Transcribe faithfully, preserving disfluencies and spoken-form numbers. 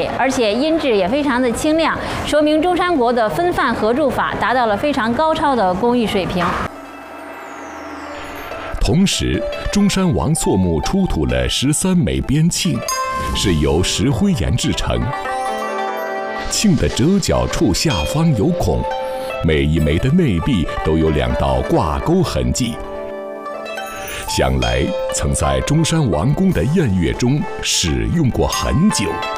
美，而且音质也非常的清亮，说明中山国的分范合铸法达到了非常高超的工艺水平。 同时，中山王错木出土了十三枚边磬，是由石灰岩制成。磬的折角处下方有孔，每一枚的内壁都有两道挂钩痕迹，想来曾在中山王宫的宴乐中使用过很久。